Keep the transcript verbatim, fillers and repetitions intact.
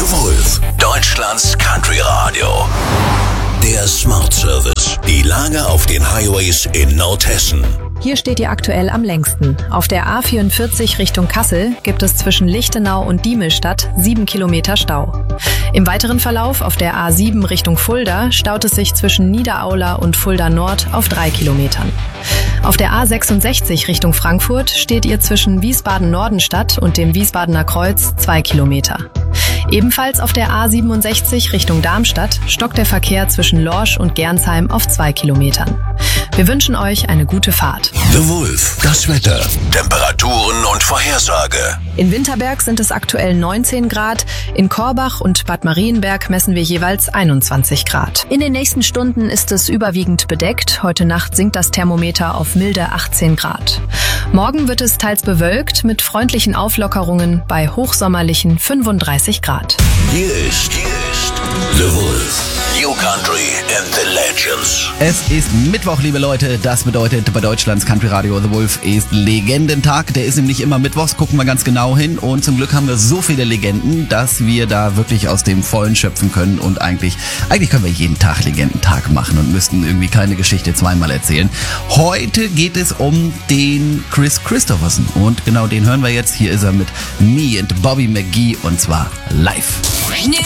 The Wolf, Deutschlands Country Radio. Der Smart Service. Die Lage auf den Highways in Nordhessen. Hier steht ihr aktuell am längsten. Auf der A vierundvierzig Richtung Kassel gibt es zwischen Lichtenau und Diemelstadt sieben Kilometer Stau. Im weiteren Verlauf auf der A sieben Richtung Fulda staut es sich zwischen Niederaula und Fulda Nord auf drei Kilometern. Auf der A sechsundsechzig Richtung Frankfurt steht ihr zwischen Wiesbaden-Nordenstadt und dem Wiesbadener Kreuz zwei Kilometer. Ebenfalls auf der A siebenundsechzig Richtung Darmstadt stockt der Verkehr zwischen Lorsch und Gernsheim auf zwei Kilometern. Wir wünschen euch eine gute Fahrt. The Wolf, das Wetter, Temperaturen und Vorhersage. In Winterberg sind es aktuell neunzehn Grad, in Korbach und Bad Marienberg messen wir jeweils einundzwanzig Grad. In den nächsten Stunden ist es überwiegend bedeckt. Heute Nacht sinkt das Thermometer auf milde achtzehn Grad. Morgen wird es teils bewölkt mit freundlichen Auflockerungen bei hochsommerlichen fünfunddreißig Grad. Hier ist, hier ist The Wolf. New Country and the Legends. Es ist Mittwoch, liebe Leute. Das bedeutet, bei Deutschlands Country Radio The Wolf ist Legendentag. Der ist nämlich immer mittwochs, gucken wir ganz genau hin. Und zum Glück haben wir so viele Legenden, dass wir da wirklich aus dem Vollen schöpfen können. Und eigentlich, eigentlich können wir jeden Tag Legendentag machen und müssten irgendwie keine Geschichte zweimal erzählen. Heute geht es um den Kris Kristofferson. Und genau den hören wir jetzt. Hier ist er mit Me and Bobby McGee und zwar live.